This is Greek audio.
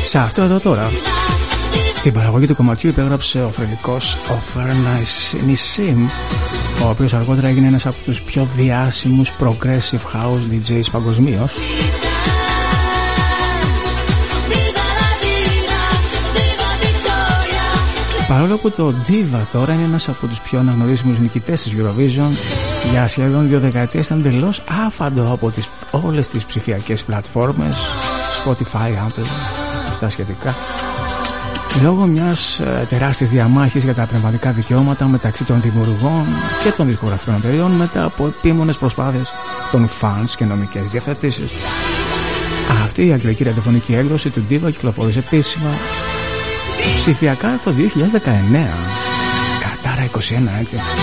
Σε αυτό εδώ τώρα την παραγωγή του κομματιού υπέγραψε ο θρυλικός ο Fernais Nissim, ο οποίος αργότερα έγινε ένας από τους πιο διάσημους progressive house DJs παγκοσμίως. Παρόλο που το Diva τώρα είναι ένας από τους πιο αναγνωρίσιμους νικητές της Eurovision, για σχεδόν 2 δεκαετίες ήταν τελώς άφαντο από όλες τις ψηφιακές πλατφόρμες, Spotify, Apple, τα σχετικά, λόγω μιας τεράστιας διαμάχης για τα πνευματικά δικαιώματα μεταξύ των δημιουργών και των δισκογραφικών εταιρειών, μετά από επίμονες προσπάθειες των fans και νομικές διευθετήσεις. Αυτή η αγγλική ραδιοφωνική έκδοση του Diva κυκλοφόρησε επίσημα ψηφιακά το 2019. Κατάρα 21 έτσι.